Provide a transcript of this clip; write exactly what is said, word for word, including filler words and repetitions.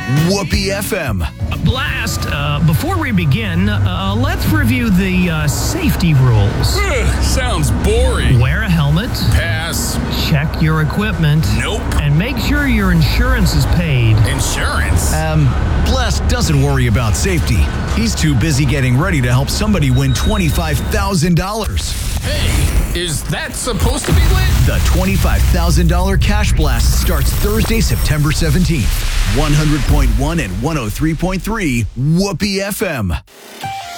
Whoopee F M. Blast, uh, before we begin, uh, let's review the uh, safety rules. Ugh, sounds boring. Wear a helmet. Pass. Check your equipment. Nope. And make sure your insurance is paid. Insurance? Um, Blast doesn't worry about safety. He's too busy getting ready to help somebody win twenty-five thousand dollars. Hey, is that supposed to be lit? The twenty-five thousand dollars Cash Blast starts Thursday, September seventeenth. one hundred point one and one oh three point three Whoopee F M.